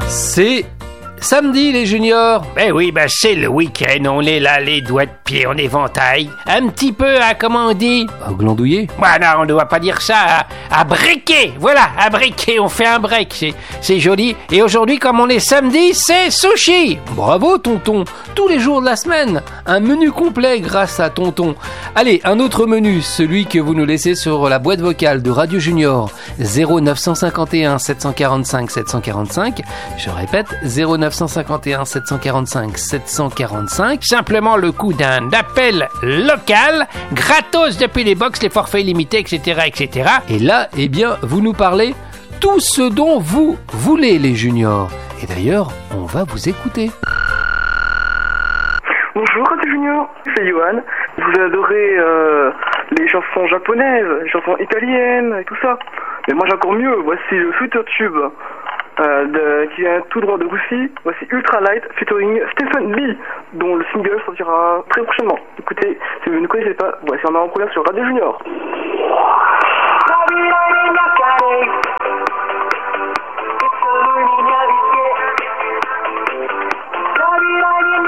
C'est samedi les juniors. Ben oui, c'est le week-end, on est là, les doigts de pied en éventail. Un petit peu à, comment on dit? À glandouiller? Non, on ne doit pas dire ça, à briquer. Voilà, à briquer, on fait un break, c'est joli. Et aujourd'hui, comme on est samedi, c'est sushi. Bravo tonton, tous les jours de la semaine. Un menu complet grâce à tonton. Allez, un autre menu, celui que vous nous laissez sur la boîte vocale de Radio Junior. 0951 745 745. Je répète, 0951 745 745. Simplement le coup d'un appel local, gratos depuis les box, les forfaits illimités, etc., etc. Et là, eh bien, vous nous parlez tout ce dont vous voulez, les juniors. Et d'ailleurs, on va vous écouter. Bonjour Radio Junior, c'est Johan. Vous adorez les chansons japonaises, les chansons italiennes et tout ça. Mais moi j'ai encore mieux, voici le Future Tube qui vient tout droit de Russie. Voici Ultra Light featuring Stephen Lee, dont le single sortira très prochainement. Écoutez, si vous ne connaissez pas, voici en avant-première sur Radio Junior.